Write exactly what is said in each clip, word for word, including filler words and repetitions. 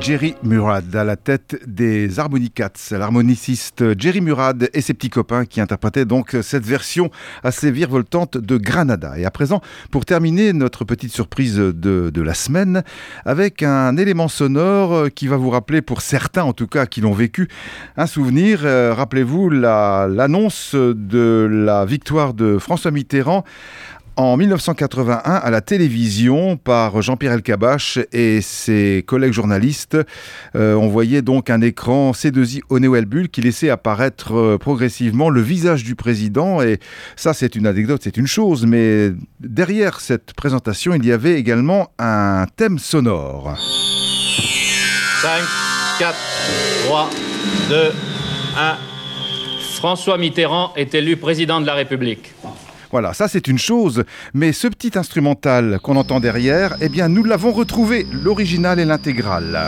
Jerry Murad à la tête des Harmonicats, l'harmoniciste Jerry Murad et ses petits copains qui interprétaient donc cette version assez virevoltante de Granada. Et à présent, pour terminer notre petite surprise de, de la semaine, avec un élément sonore qui va vous rappeler, pour certains en tout cas qui l'ont vécu, un souvenir. Euh, rappelez-vous la, l'annonce de la victoire de François Mitterrand en dix-neuf cent quatre-vingt-un à la télévision par Jean-Pierre Elkabbach et ses collègues journalistes. Euh, on voyait donc un écran C deux I Honeywell-Bull qui laissait apparaître euh, progressivement le visage du président. Et ça, c'est une anecdote, c'est une chose. Mais derrière cette présentation, il y avait également un thème sonore. cinq, quatre, trois, deux, un. François Mitterrand est élu président de la République. Voilà, ça c'est une chose, mais ce petit instrumental qu'on entend derrière, eh bien nous l'avons retrouvé, l'original et l'intégrale.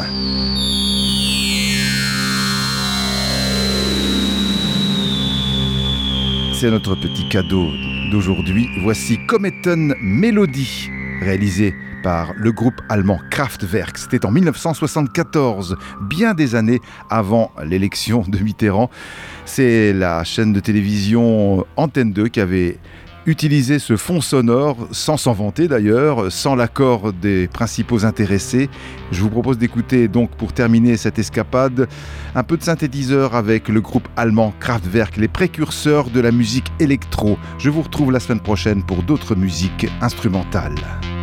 C'est notre petit cadeau d'aujourd'hui. Voici Kometen Melody, réalisé par le groupe allemand Kraftwerk. C'était en dix-neuf cent soixante-quatorze, bien des années avant l'élection de Mitterrand. C'est la chaîne de télévision Antenne deux qui avait utilisé ce fond sonore, sans s'en vanter d'ailleurs, sans l'accord des principaux intéressés. Je vous propose d'écouter donc, pour terminer cette escapade, un peu de synthétiseur avec le groupe allemand Kraftwerk, les précurseurs de la musique électro. Je vous retrouve la semaine prochaine pour d'autres musiques instrumentales.